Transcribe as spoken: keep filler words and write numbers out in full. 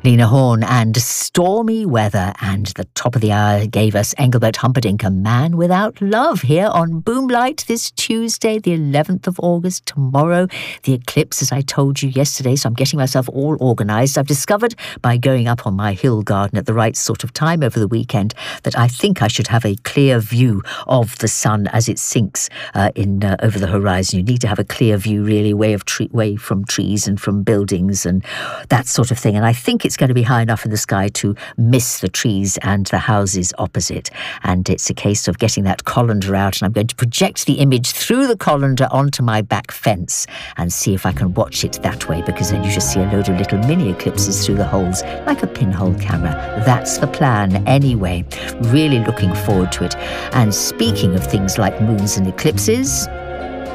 Lena Horne and Stormy Weather, and the top of the hour gave us Engelbert Humperdinck, A Man Without Love, here on Boomlight this Tuesday, the eleventh of August. Tomorrow, the eclipse, as I told you yesterday, so I'm getting myself all organised. I've discovered by going up on my hill garden at the right sort of time over the weekend that I think I should have a clear view of the sun as it sinks uh, in uh, over the horizon. You need to have a clear view, really, away, of tree, away from trees and from buildings and that sort of thing. And I think it's going to be high enough in the sky to miss the trees and the houses opposite. And it's a case of getting that colander out, and I'm going to project the image through the colander onto my back fence and see if I can watch it that way, because then you just see a load of little mini eclipses through the holes, like a pinhole camera. That's the plan anyway. Really looking forward to it. And speaking of things like moons and eclipses,